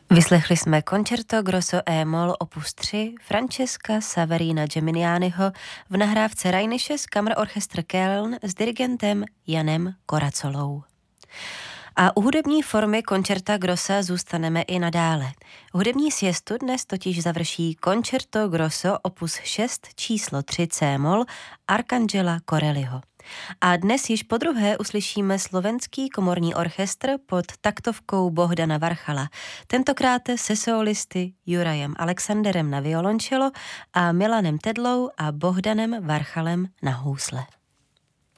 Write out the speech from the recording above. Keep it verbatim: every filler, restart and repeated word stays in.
Vyslechli jsme Concerto Grosso e-moll opus tři Francesca Saverina Geminianiho v nahrávce Rheinisches Kammerorchester Köln s dirigentem Janem Koracolou. A u hudební formy Concerta Grossa zůstaneme i nadále. Hudební siestu dnes totiž završí Concerto Grosso opus šest číslo tři C-moll Arcangela Corelliho. A dnes již podruhé uslyšíme slovenský komorní orchestr pod taktovkou Bohdana Varchala, tentokrát se solisty Jurajem Alexanderem na violončelo a Milanem Tedlou a Bohdanem Varchalem na housle.